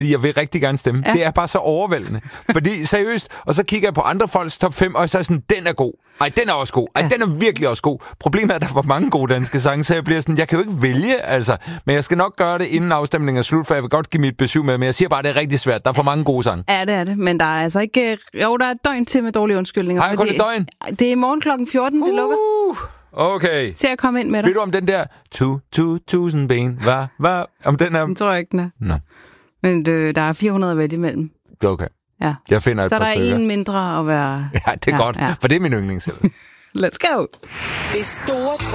Jeg vil rigtig gerne stemme. Ja. Det er bare så overvældende. Fordi seriøst, og så kigger jeg på andre folks top 5, og så er sådan, den er god. Ej, den er også god. Ej, den er virkelig også god. Problemet er, at der var mange gode danske sange, så jeg bliver sådan, jeg kan jo ikke vælge, altså. Men jeg skal nok gøre det, inden afstemningen er slut, for jeg vil godt give mit besøg med, men jeg siger bare, at det er rigtig svært. Der er for mange gode sange. Ja, det er det. Men der er altså ikke... Jo, der er et døgn til med dårlige undskyldninger. Har jeg kun et døgn? Det er i morgen klokken 14, det lukker. Okay. Til at komme ind med dig. Ved du om den der 2.000 ben? Hvad? Om den er... Den tror jeg ikke, den er. Nå. Men der er 400 at vælge imellem. Okay. Ja. Jeg finder et så par stykker. Så der er en mindre at være... Ja, det er godt. For det er min yndlings. Let's go. Det store